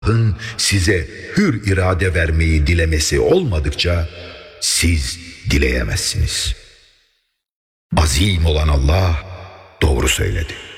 Allah'ın size hür irade vermeyi dilemesi olmadıkça siz dileyemezsiniz. Azim olan Allah doğru söyledi.